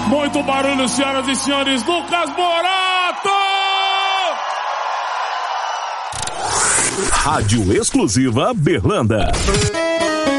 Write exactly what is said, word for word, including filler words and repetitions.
Muito barulho, senhoras e senhores. Lucas Morato! Rádio Exclusiva Berlanda.